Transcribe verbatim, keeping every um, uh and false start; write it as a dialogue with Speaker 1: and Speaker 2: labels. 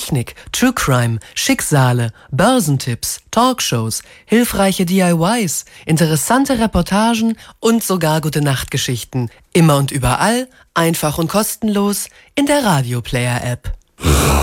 Speaker 1: Technik, True Crime, Schicksale, Börsentipps, Talkshows, hilfreiche D I Ys, interessante Reportagen und sogar Gute-Nacht-Geschichten. Immer und überall, einfach und kostenlos in der Radio Player App.